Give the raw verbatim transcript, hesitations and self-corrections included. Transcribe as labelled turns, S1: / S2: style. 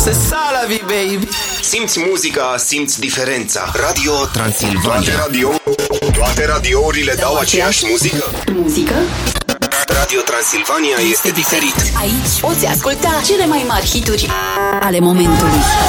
S1: C'est ça la vie, baby.
S2: Simți muzica, simți diferența. Radio Transilvania.
S3: Toate, radio, toate radiourile dau aceeași muzică.
S4: Muzică?
S2: Radio Transilvania este diferit.
S4: Aici poți asculta cele mai mari hituri ale momentului.